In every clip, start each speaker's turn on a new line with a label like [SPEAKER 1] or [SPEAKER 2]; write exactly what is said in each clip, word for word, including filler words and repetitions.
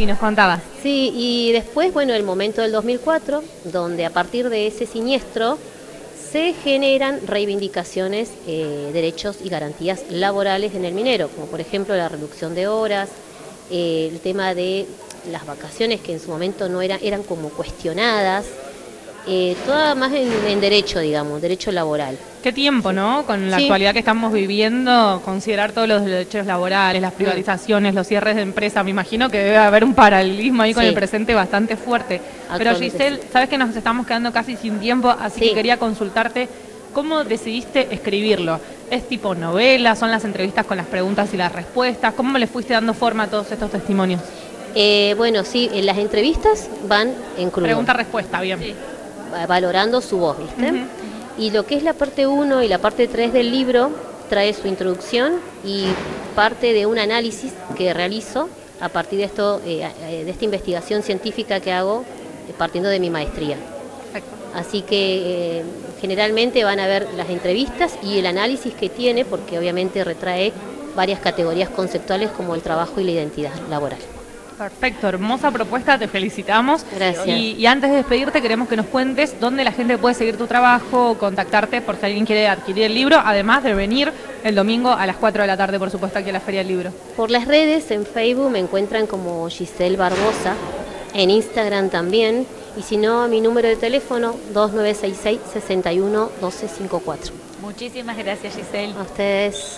[SPEAKER 1] Y nos contabas.
[SPEAKER 2] Sí, y después, bueno, el momento del dos mil cuatro, donde a partir de ese siniestro se generan reivindicaciones, eh, derechos y garantías laborales en el minero, como por ejemplo la reducción de horas, eh, el tema de las vacaciones que en su momento no eran, eran como cuestionadas, eh, toda más en, en derecho, digamos, derecho laboral.
[SPEAKER 1] Qué tiempo, ¿no? Con la
[SPEAKER 2] Sí.
[SPEAKER 1] actualidad que estamos viviendo, considerar todos los derechos laborales, las privatizaciones, los cierres de empresas. Me imagino que debe haber un paralelismo ahí con
[SPEAKER 2] Sí.
[SPEAKER 1] el presente bastante fuerte. Pero Giselle, sabes que nos estamos quedando casi sin tiempo, así
[SPEAKER 2] Sí.
[SPEAKER 1] que quería consultarte, ¿cómo decidiste escribirlo? ¿Es tipo novela? ¿Son las entrevistas con las preguntas y las respuestas? ¿Cómo le fuiste dando forma a todos estos testimonios?
[SPEAKER 2] Eh, bueno, sí, en las entrevistas van en crudo.
[SPEAKER 1] Pregunta-respuesta, bien.
[SPEAKER 2] Sí. Valorando su voz, ¿viste?
[SPEAKER 1] Uh-huh.
[SPEAKER 2] Y lo que es la parte uno y la parte tres del libro trae su introducción y parte de un análisis que realizo a partir de esto, eh, de esta investigación científica que hago eh, partiendo de mi maestría.
[SPEAKER 1] Perfecto.
[SPEAKER 2] Así que eh, generalmente van a ver las entrevistas y el análisis que tiene, porque obviamente retrae varias categorías conceptuales como el trabajo y la identidad laboral.
[SPEAKER 1] Perfecto, hermosa propuesta, te felicitamos.
[SPEAKER 2] Gracias.
[SPEAKER 1] Y, y antes de despedirte queremos que nos cuentes dónde la gente puede seguir tu trabajo, contactarte por si alguien quiere adquirir el libro, además de venir el domingo a las cuatro de la tarde, por supuesto, aquí a la Feria del Libro.
[SPEAKER 2] Por las redes, en Facebook me encuentran como Giselle Barbosa, en Instagram también, y si no, a mi número de teléfono dos nueve seis seis, seis uno, uno dos cinco cuatro.
[SPEAKER 3] Muchísimas gracias, Giselle.
[SPEAKER 2] A ustedes.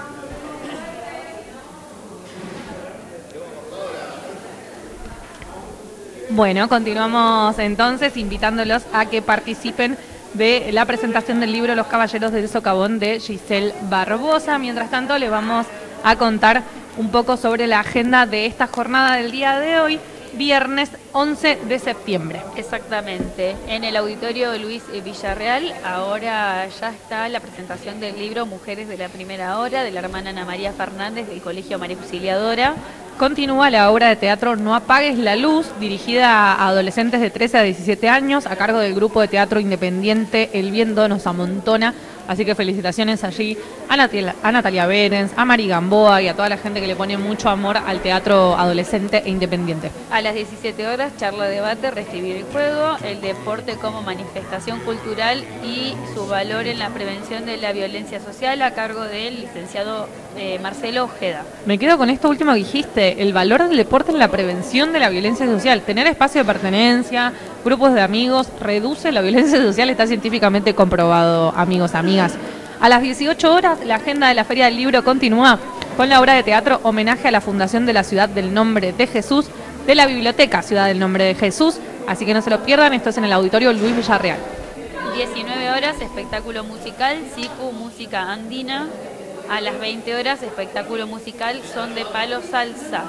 [SPEAKER 1] Bueno, continuamos entonces invitándolos a que participen de la presentación del libro Los Caballeros del Socavón de Giselle Barbosa. Mientras tanto, les vamos a contar un poco sobre la agenda de esta jornada del día de hoy, viernes once de septiembre.
[SPEAKER 3] Exactamente. En el auditorio Luis Villarreal, ahora ya está la presentación del libro Mujeres de la Primera Hora, de la hermana Ana María Fernández del Colegio María Auxiliadora. Continúa la obra de teatro No apagues la luz, dirigida a adolescentes de trece a diecisiete años, a cargo del grupo de teatro independiente El Viento nos amontona. Así que felicitaciones allí a Natalia, a Natalia Berens, a Mari Gamboa y a toda la gente que le pone mucho amor al teatro adolescente e independiente. A las diecisiete horas, charla, debate, reescribir el juego, el deporte como manifestación cultural y su valor en la prevención de la violencia social, a cargo del licenciado eh, Marcelo Ojeda.
[SPEAKER 1] Me quedo con esto último que dijiste, el valor del deporte en la prevención de la violencia social. Tener espacio de pertenencia, grupos de amigos, reduce la violencia social, está científicamente comprobado, amigos, amigas. A las dieciocho horas, la agenda de la Feria del Libro continúa con la obra de teatro Homenaje a la Fundación de la Ciudad del Nombre de Jesús, de la Biblioteca Ciudad del Nombre de Jesús. Así que no se lo pierdan, esto es en el auditorio Luis Villarreal.
[SPEAKER 3] diecinueve horas, espectáculo musical, Sicu, música andina. A las veinte horas, espectáculo musical Son de Palo Salsa.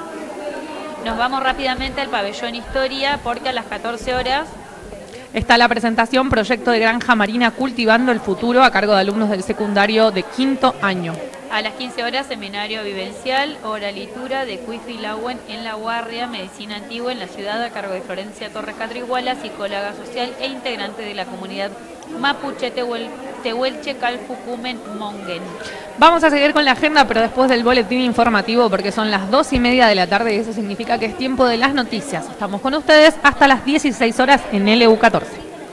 [SPEAKER 3] Nos vamos rápidamente al pabellón Historia, porque a las catorce horas...
[SPEAKER 1] está la presentación Proyecto de Granja Marina Cultivando el Futuro, a cargo de alumnos del secundario de quinto año.
[SPEAKER 3] A las quince horas, seminario vivencial, oralitura de Cuifi Lauen en La Guardia, Medicina Antigua en la ciudad, a cargo de Florencia Torres Catriguala, psicóloga social e integrante de la comunidad Mapuche Tehuel, Tehuelche Calfucumen Mongen.
[SPEAKER 1] Vamos a seguir con la agenda, pero después del boletín informativo, porque son las dos y media de la tarde y eso significa que es tiempo de las noticias. Estamos con ustedes hasta las dieciséis horas en L U catorce.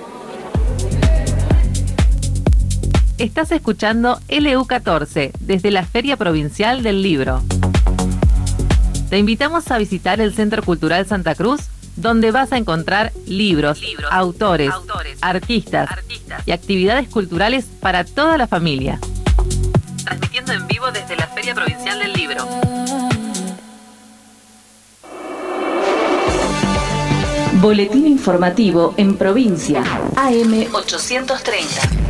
[SPEAKER 4] Estás escuchando L U catorce desde la Feria Provincial del Libro. Te invitamos a visitar el Centro Cultural Santa Cruz, donde vas a encontrar libros, libros autores, autores artistas, artistas y actividades culturales para toda la familia. Transmitiendo en vivo desde la Feria Provincial del Libro. Boletín informativo en provincia. A M ochocientos treinta.